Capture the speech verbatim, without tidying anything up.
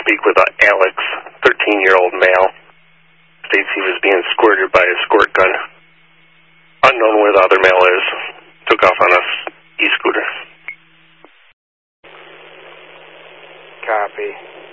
speak with uh, Alex, thirteen-year-old male. States he was being squirted by a squirt gun. Unknown where the other male is. Took off on a e-scooter. Copy.